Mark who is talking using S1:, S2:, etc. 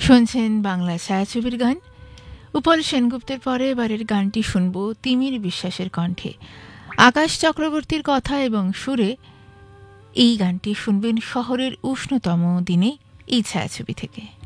S1: শুনছেন বাংলা ছায়াছবির গান। উপল সেনগুপ্তের পরে এবারের গানটি শুনব তিমির বিশ্বাসের কণ্ঠে। আকাশ চক্রবর্তীর কথা এবং সুরে এই গানটি শুনবেন শহরের উষ্ণতম দিনে এই ছায়াছবি থেকে।